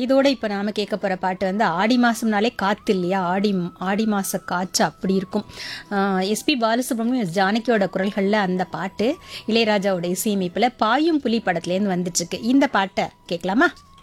இதோட இப்போ நாம கேட்க போகிற பாட்டு வந்து ஆடி மாதம்னாலே காற்று இல்லையா, ஆடி மாத காற்று அப்படி இருக்கும். எஸ்பி பாலசுப்ரமணியம், ஜானகியோட குரல்களில் அந்த பாட்டு, இளையராஜாவோட இசையமைப்பில் பாயும் புலி படத்துலேருந்து வந்துட்டுருக்கு. இந்த பாட்டை கேட்கலாமா?